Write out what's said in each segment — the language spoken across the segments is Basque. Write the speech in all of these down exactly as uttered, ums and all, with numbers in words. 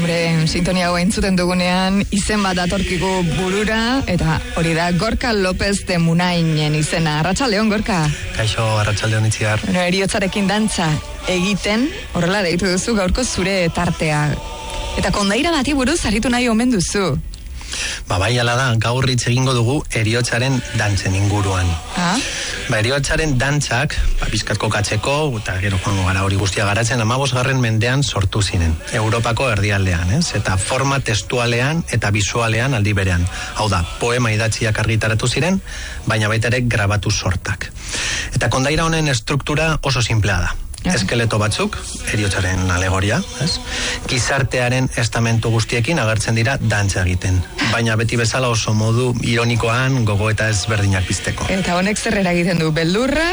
Hombre, sintonia hau entzuten dugunean, izen bat datorkigu burura, eta hori da, Gorka López de Munainen izena. Arratsaldeon, Gorka. Kaixo, arratsaldeon itziar. Bueno, eriotzarekin dantza egiten, horrela deitu duzu gaurko zure tartea. Eta kondaira bati buruz aritu nahi omen duzu. Ba, bai, ala da, gaur hitz egingo dugu eriotzaren dantzen inguruan. Ah? Ba, eriotzaren dantzak, ba, bizkat kokatzeko, eta gero joango gara hori guztia garatzen, hamabosgarren mendean sortu ziren, Europako erdialdean, ez? Eta forma testualean eta bisualean aldi berean. Hau da, poema idatziak argitaratu ziren, baina baita ere grabatu sortak. Eta kondaira honen estruktura oso simplea da. Eskeleto batzuk, eriotzaren alegoria, ez? Gizartearen estamentu guztiekin agertzen dira dantza egiten. Baina beti bezala oso modu ironikoan gogo eta ezberdinak pizteko. Eta honek zer eragiten du, beldurra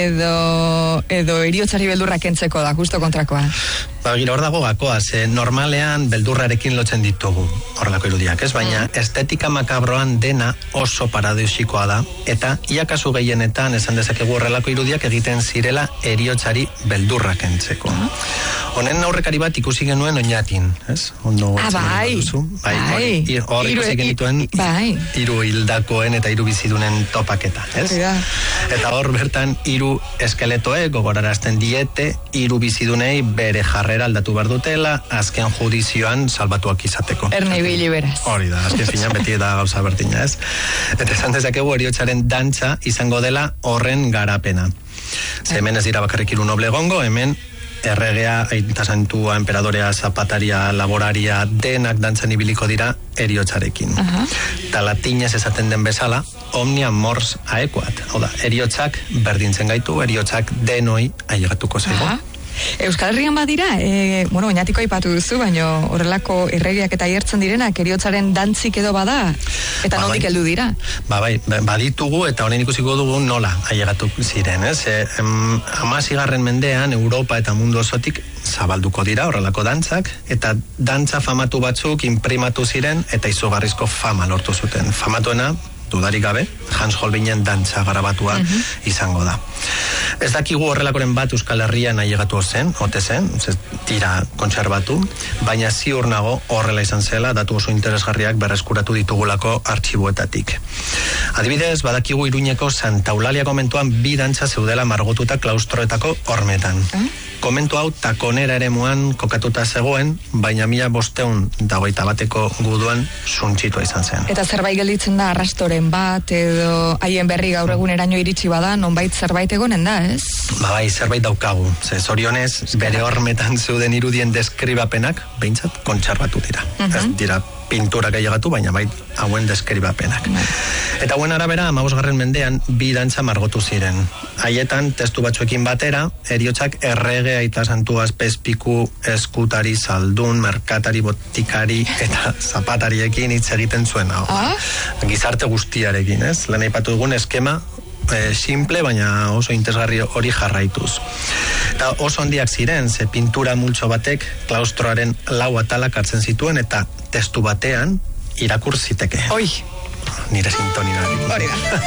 edo, edo eriotzari beldurra kentzeko da, justo kontrakoa? Ba, gira hor dago gakoa, ze normalean beldurrarekin lotzen ditugu horrelako irudiak, ez? Baina estetika makabroan dena oso paradoxikoa da, eta iakazu gehienetan esan dezakegu horrelako irudiak egiten zirela eriotzari beldurra kentzeko. Honen aurrekari bat ikusi genuen oinatin, ez? Ondo ah, bai, bai, bai. Hor ikusi genituen bai. Hiru hildakoen eta hiru bizidunen topaketa, ez? Ja. Eta hor bertan hiru eskeletoek gogorarazten diete hiru bizidunei bere jarrera aldatu behar dutela, azken judizioan salbatuak izateko. Erne ibili beraz. Hori da, azken finan beti da gauza bertina, ez? Eta esan dezakegu eriotzaren dantza izango dela horren garapena. Ze hemen ez dira bakarrik hiru noble egongo, hemen erregea, aita santua, emperadorea, zapataria, laboraria, denak dantzan ibiliko dira eriotzarekin. Uh-huh. Ta latinez esaten den bezala, omnia mors aequat. Hau da, eriotzak berdintzen gaitu, eriotzak denoi ailegatuko zaigu. Uh-huh. Euskal Herrian badira, e, bueno, oinatiko aipatu duzu, baina horrelako erregeak eta aiertzen direnak eriotzaren dantzik edo bada, eta ba, nondik heldu dira? Ba, bai, baditugu eta honen ikusiko dugu nola ailegatu ziren, ez? E, em, hamazigarren mendean, Europa eta mundu osotik zabalduko dira horrelako dantzak, eta dantza famatu batzuk imprimatu ziren, eta izugarrizko fama lortu zuten. Famatuena, dudarik gabe, Hans Holbeinen dantza garabatua uh-huh. izango da. Ez dakigu horrelakoren bat Euskal Herrian ailegatu zen, ote zen, ez tira kontserbatu, baina ziur nago horrela izan zela, datu oso interesgarriak berreskuratu ditugulako artxiboetatik. Adibidez, badakigu Iruñeko Santa Eulalia komentuan bi dantza zeudela margotuta klaustroetako hormetan. Uh-huh. Komentu hau takonera eremuan kokatuta zegoen, baina mila bosteun dagoita bateko guduan suntxitua izan zen. Eta zerbait gelditzen da arrastoren bat, edo haien berri gaur eguneraino iritsi bada, nonbait zerbait egonen da, ez? Ba, bai, zerbait daukagu. Ze zorionez, bere hormetan zeuden irudien deskribapenak, behintzat, kontserbatu dira. Uh-huh. Ez dira pinturak ailegatu, baina bai hauen deskribapenak. Uh-huh. Eta hauen arabera, hamabosgarren mendean, bi dantza margotu ziren. Haietan, testu batzuekin batera, eriotzak errege aita santu azpezpiku, eskutari, saldun, merkatari, botikari eta zapatariekin hitz egiten zuen. Ah? Gizarte guztiarekin, ez? Lehen aipatu dugun eskema e, simple, baina oso interesgarri hori jarraituz. Eta oso handiak ziren, ze pintura multzo batek klaustroaren lau atalak hartzen zituen, eta testu batean irakur ziteke. Oi! Nire sintonina. Hori da.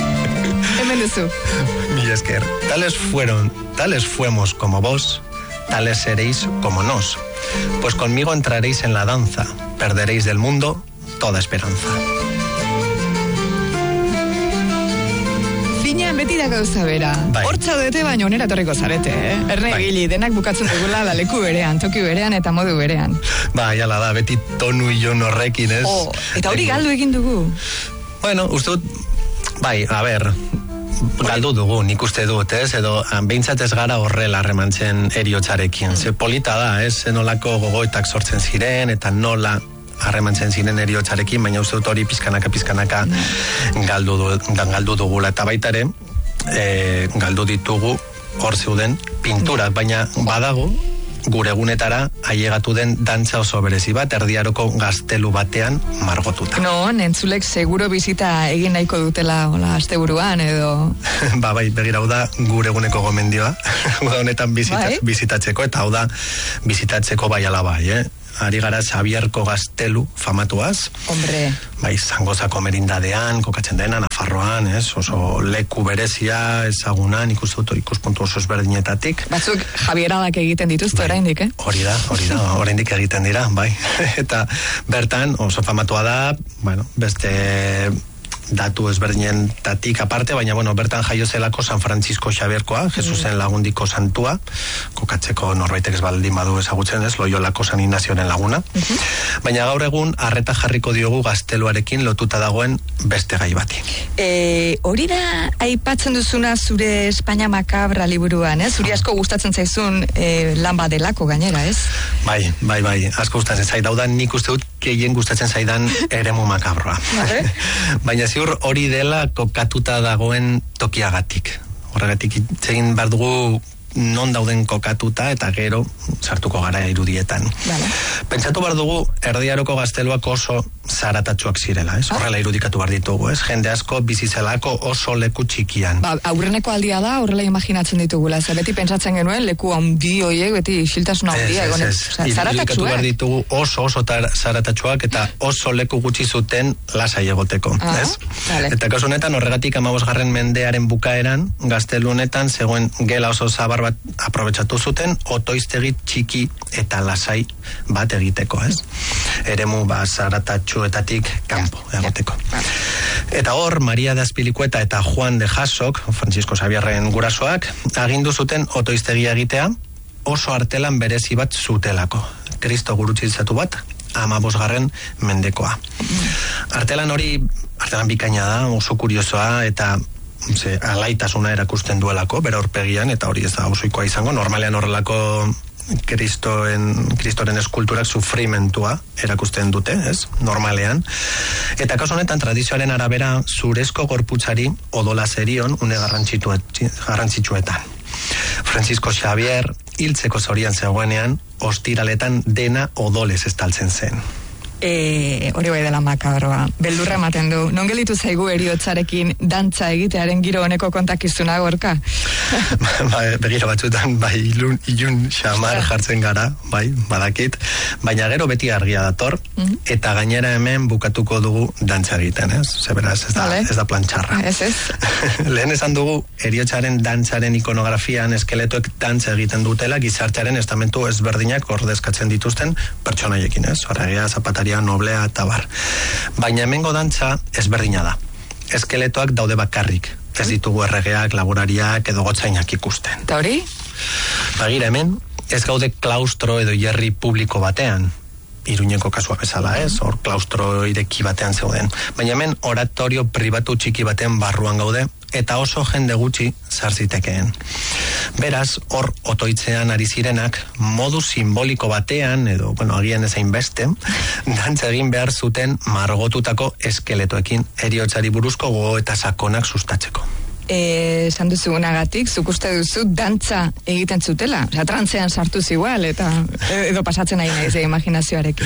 Hemen duzu. Mil esker. Tales fueron, tales fuemos como vos, tales seréis como nos. Pues conmigo entraréis en la danza, perderéis del mundo toda esperanza. Finean beti da gauza bera. Hortza dute baino onera torriko zarete, eh? Erne egili, denak bukatzen dugula da leku berean, toki berean eta modu berean. Ba, jala da, beti tonu ion horrekin, ez? Oh, eta hori galdu egin dugu. Bueno, uste dut, bai, a ber, galdu dugu, nik uste dut, ez? Edo, behintzat ez gara horrela harremantzen eriotzarekin. Ze polita da, ez? Nolako gogoetak sortzen ziren, eta nola harremantzen ziren eriotzarekin, baina uste dut hori pizkanaka-pizkanaka galdu, du, galdu dugula. Eta baita ere, e, galdu ditugu hor zeuden pinturak, baina badago, gure egunetara ailegatu den dantza oso berezi bat, erdiaroko gaztelu batean margotuta. No, nentzulek seguro bizita egin nahiko dutela, hola, asteburuan edo... ba, bai, begira, hau da gure eguneko gomendioa, honetan bizita, bai? Bizitatzeko, eta hau da bizitatzeko bai ala bai, eh? ari gara Xabierko gaztelu famatuaz. Hombre. Bai, Zangozako merindadean, kokatzen dena, Nafarroan, ez? Oso leku berezia, ezagunan, ikustu, ikuspuntu oso ezberdinetatik. Batzuk Javieradak egiten dituzte, bai, oraindik, eh? Hori da, hori da, oraindik egiten dira, bai. Eta bertan, oso famatua da, bueno, beste datu ezberdinetatik aparte, baina, bueno, bertan jaio zelako San Francisco Xabierkoa, Jesusen lagundiko santua, kokatzeko norbaitek ez baldin badu ezagutzen, ez, Loiolako San Ignazioren laguna. Uh-huh. Baina gaur egun, arreta jarriko diogu gazteluarekin lotuta dagoen beste gai bati. E, hori da, aipatzen duzuna zure Espainia Makabra liburuan, ez? Zuri asko gustatzen zaizun e, lan badelako gainera, ez? Bai, bai, bai, asko gustatzen zaid, daudan nik uste dut gehien gustatzen zaidan eremu makabroa. Vale. Baina ziur hori dela kokatuta dagoen tokiagatik. Horregatik egin behar dugu non dauden kokatuta eta gero sartuko gara irudietan. Vale. Pentsatu behar dugu erdiaroko gazteluak oso zaratatsuak zirela, ez? Horrela irudikatu behar ditugu, ez? Jende asko bizizelako oso leku txikian. Ba, aurreneko aldia da, horrela imaginatzen ditugula, ze beti pentsatzen genuen leku handi hoiek, beti isiltasun handia egon. Irudikatu behar ditugu oso oso zaratatsuak eta oso leku gutxi zuten lasai egoteko, ah, ez? Vale. Eta kasu honetan horregatik hamabosgarren mendearen bukaeran gaztelu honetan zegoen gela oso zabar bat aprobetxatu zuten otoiztegi txiki eta lasai bat egiteko, ez? Eremu ba zaratatxuetatik kanpo egoteko. Eta hor, Maria de Azpilicueta eta Juan de Jasok, Francisco Xabierren gurasoak, agindu zuten otoiztegia egitea oso artelan berezi bat zutelako. Kristo gurutziltzatu bat, hamabosgarren mendekoa. Artelan hori, artelan bikaina da, oso kuriosoa, eta ze, alaitasuna erakusten duelako, bera aurpegian, eta hori ez da osoikoa izango, normalean horrelako Kristoen, Kristoren eskulturak sufrimentua erakusten dute, ez? Normalean. Eta kasu honetan tradizioaren arabera zurezko gorputzari odola zerion une garrantzitsuetan. Francisco Xavier hiltzeko zorian zegoenean, ostiraletan dena odolez estaltzen zen. E, hori bai dela makabroa. Beldurra ematen du. Non gelitu zaigu eriotzarekin dantza egitearen giro honeko kontakizuna gorka? Ba, begiro batzutan, bai, ilun, ilun xamar jartzen gara, bai, badakit, baina gero beti argia dator, mm-hmm. eta gainera hemen bukatuko dugu dantza egiten, ez? Zeberaz, ez da, vale. ez da plantxarra. Ez ez. Lehen esan dugu, eriotzaren dantzaren ikonografian eskeletoek dantza egiten dutela, gizartearen estamentu ezberdinak ordezkatzen dituzten pertsonaiekin, ez? Horregia, zapatari noblea eta bar. Baina hemengo dantza ezberdina da. Eskeletoak daude bakarrik. Ez ditugu erregeak, laborariak edo gotzainak ikusten. Eta hori? Bagira hemen, ez gaude klaustro edo hierri publiko batean. Iruñeko kasua bezala, ez? Hor klaustro ireki batean zeuden. Baina hemen oratorio pribatu txiki batean barruan gaude, eta oso jende gutxi zarzitekeen. Beraz, hor otoitzean ari zirenak, modu simboliko batean, edo, bueno, agian ezain beste, dantza egin behar zuten margotutako eskeletoekin, eriotzari buruzko gogo eta sakonak sustatzeko. Esan duzu unagatik, zuk uste duzu dantza egiten zutela, oza, trantzean sartuz igual, eta edo pasatzen nahi nahi ze imaginazioarekin.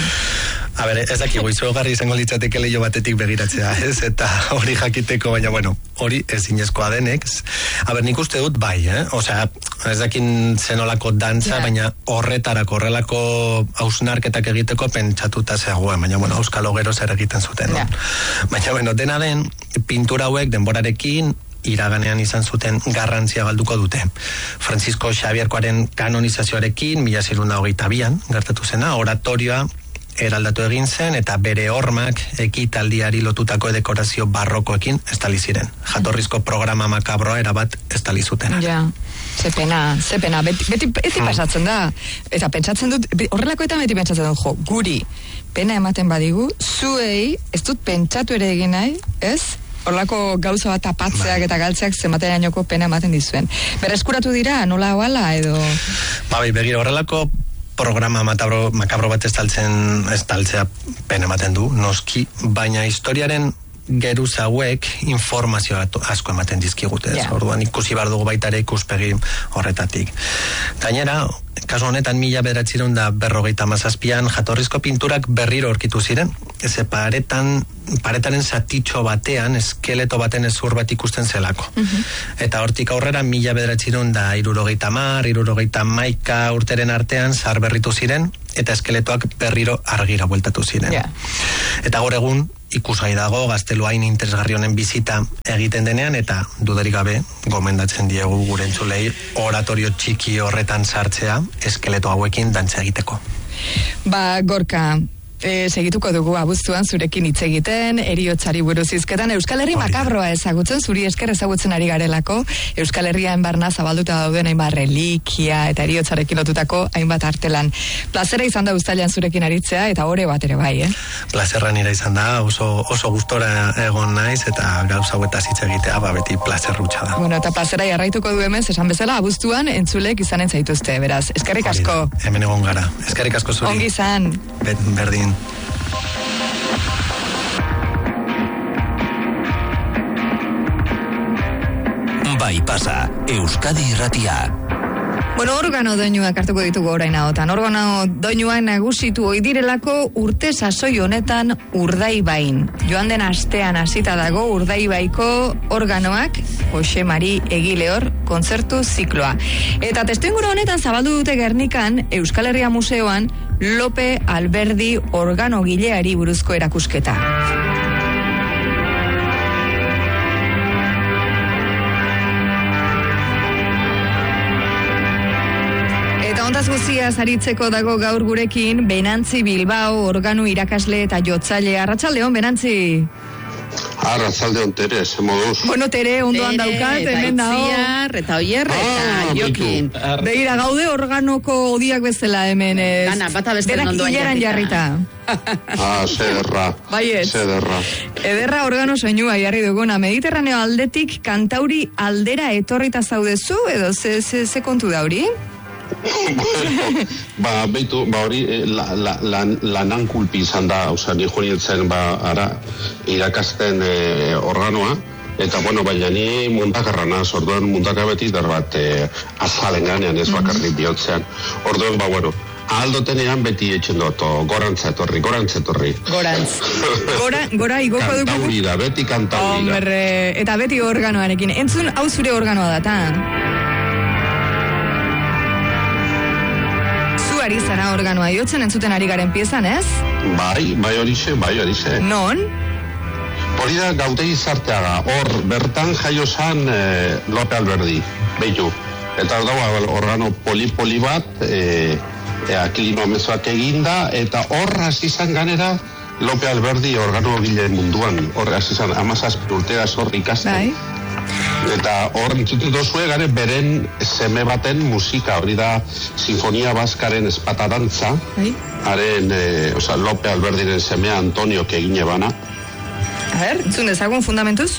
A ber, ez dakigu, izugarri izango litzateke leio batetik begiratzea, ez? Eta hori jakiteko, baina, bueno, hori ezinezkoa denek. A ber, nik uste dut bai, eh? Osea, ez dakin zenolako dantza, yeah. baina horretarako, horrelako hausnarketak egiteko pentsatuta zegoen, baina, bueno, euskalo gero zer egiten zuten, no? Yeah. Baina, bueno, dena den, pintura hauek denborarekin, iraganean izan zuten garrantzia galduko dute. Francisco Xabierkoaren kanonizazioarekin, mila zirunda hogeita bian, gertatu zena, oratorioa eraldatu egin zen, eta bere hormak ekitaldiari lotutako dekorazio barrokoekin estali ziren. Jatorrizko programa makabroa erabat estali zuten. Ja, ze pena, ze pena, beti, beti, beti hmm. pasatzen da, eta pentsatzen dut, horrelako eta beti pentsatzen dut, jo, guri, pena ematen badigu, zuei, ez dut pentsatu ere egin nahi, ez? Horlako gauza bat apatzeak eta galtzeak zenbaterainoko pena ematen dizuen. Berreskuratu dira, nola hoala edo? Ba, bai, begira, horrelako programa makabro, makabro bat estaltzen, estaltzea pena ematen du, noski, baina historiaren geruz hauek informazio asko ematen dizkigute, yeah. Orduan ikusi behar dugu baita ere ikuspegi horretatik. Gainera, kasu honetan mila bederatziehun da berrogeita hamazazpian jatorrizko pinturak berriro aurkitu ziren. Eze paretan, paretaren zatitxo batean, eskeleto baten ezur bat ikusten zelako. Uh-huh. Eta hortik aurrera mila bederatziehun da hirurogeita hamar, hirurogeita hamaika urteren artean zar berritu ziren, eta eskeletoak berriro argira bueltatu ziren. Yeah. Eta gaur egun, ikusgai dago gaztelu hain interesgarri honen bizita egiten denean, eta dudarik gabe gomendatzen diegu gure entzulei oratorio txiki horretan sartzea eskeleto hauekin dantza egiteko. Ba, Gorka, E, segituko dugu abuztuan zurekin hitz egiten, eriotzari buruz hizketan. Euskal Herri makabroa ezagutzen, zuri esker ezagutzen ari garelako, Euskal Herrian barna zabalduta dauden hainbat relikia eta eriotzarekin lotutako hainbat artelan. Plazera izan da uztailan zurekin aritzea, eta ore bat ere bai, eh? Plazerra nira izan da, oso, oso gustora egon naiz, eta gauza huetaz hitz egitea, ba, beti plazerrutxa da. Bueno, eta plazera jarraituko du hemen, esan bezala, abuztuan entzulek izanen zaituzte, beraz. Eskerrik asko. Hemen egon gara. Eskerrik asko zuri. Ongi izan. Bet, berdin. Bai pasa, Euskadi Irratia. Bueno, organo doinuak hartuko ditugu orain ahotan. Organo doinuak nagusitu ohi direlako urte sasoi honetan Urdaibain. Joan den astean hasita dago Urdaibaiko organoak Jose Mari Egileor kontzertu zikloa. Eta testuinguru honetan zabaldu dute Gernikan Euskal Herria Museoan Lope Alberdi organogileari buruzko erakusketa. Eta ondaz guztiaz aritzeko dago gaur gurekin Benantzi Bilbao organu irakasle eta jotzaile. Arratsaldeon, Benantzi. Arratsaldeon, Tere, ze moduz. Bueno, Tere, ondoan daukat, hemen dago. Itziar, eta Oier, eta Jokin. Begira, gaude organoko odiak bezala hemen. Ez. Gana, bata beste ondoan jarrita. jarrita. Ah, zederra. Baiet. Zederra. Ederra organo soinua jarri duguna. Mediterraneo aldetik kantauri aldera etorrita zaudezu, edo ze, ze, ze kontu da hori? Bueno, ba, beitu, ba hori, la, la, la, lanan kulpi izan da, oza, ni joan hiltzen, ba, ara, irakasten e, organoa, eta, bueno, baina ni mundakarra naz, orduan mundaka beti dar bat e, azalen ganean, ez bakarrik bihotzean. Orduan, ba, bueno, aldotenean beti etxen dut, gorantza etorri, gorantza etorri. Gorantz. Gora, gora igoko dugu. Kantauri da, beti kantauri da. Hombre, eta beti organoarekin. Entzun, hau zure organoa da, ta? Ari zara organoa jotzen entzuten ari garen piezan, ez? Bai, bai horixe, bai horixe. Non? Hori da Gautegi Zarteaga, hor bertan jaio zan eh, Lope Alberdi, behitu. Eta hor dago organo poli-poli bat, eh, e, akilino mezoak eginda, eta hor hasi zan ganera Lope Alberdi organo gile munduan. Hor hasi zan amazazpi urteaz hor ikasten. Bai. Eta hor entzuten dozue gare beren seme baten musika, hori da Sinfonia Baskaren espata dantza, bai. Haren, e, oza, Lope Alberdiren semea Antonio egine bana. A ber, entzun dezagun fundamentuz?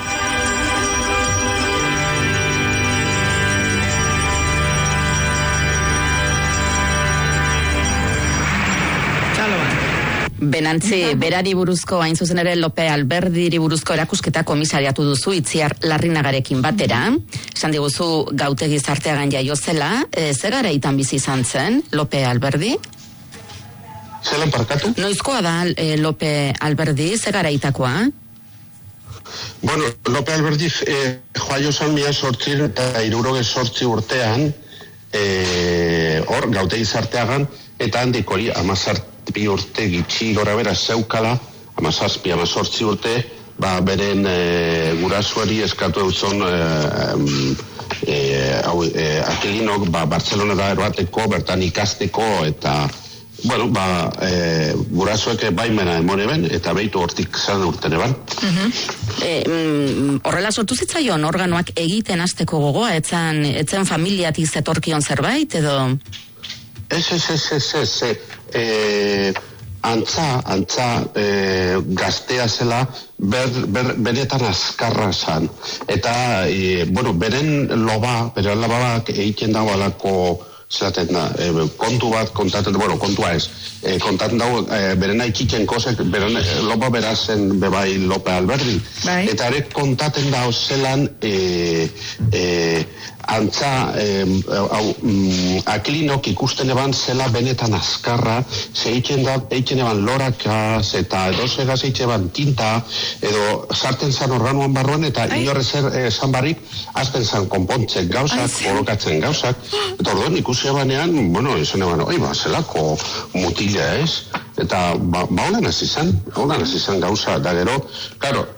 Benantzi, berari buruzko, hain zuzen ere Lope Alberdiri buruzko erakusketa komisariatu duzu Itziar Larrinagarekin batera. Esan diguzu Gautegi Zarteagan jaio zela, e, ze garaitan bizi izan zen Lope Alberdi? Zelan parkatu? Noizkoa da e, Lope Alberdi, ze garaitakoa? Bueno, Lope Alberdi eh, joaio zan mila sortzir eta iruroge sortzi urtean, eh, hor, Gautegi Zarteagan, eta handik hori amazart bi urte gitxi gora bera zeukala, amazazpi, amazortzi urte, ba, beren e, gurasuari eskatu eutzon e, e, e, akilinok ba, Bartzelona da eroateko, bertan ikasteko, eta, bueno, ba, e, gurasuek baimena emone ben, eta behitu hortik zan urten eban. Uh-huh. E, mm, horrela sortu zitzaion organoak egiten hasteko gogoa, etzen, etzen familiatik zetorkion zerbait, edo... Ez, ez, ez, ez, ez, ez, e, antza, antza e, gaztea zela ber, ber, benetan azkarra zan. Eta, e, bueno, beren loba, beren lobak egiten dago alako, zelaten da, e, kontu bat kontaten, bueno, kontua ez, e, kontaten dago, e, beren aikitzen kozek, beren loba berazen bebai Lope Alberdi. Bai. Eta ere kontaten dago zelan, e, e, antza, eh, hau, mm, aklinok ikusten eban zela benetan azkarra, ze eitzen da, eitzen eban lorakaz, eta edo segaz eitzen eban tinta, edo sarten zan organuan barruan, eta inorrez esan barik, azten zan konpontzen gauzak, kolokatzen gauzak, eta orduan ikusi ebanean, bueno, esan eban, oi, ba, zelako mutila ez, eta ba, ba holan hasi zan, holan hasi zan gauza, da gero, claro,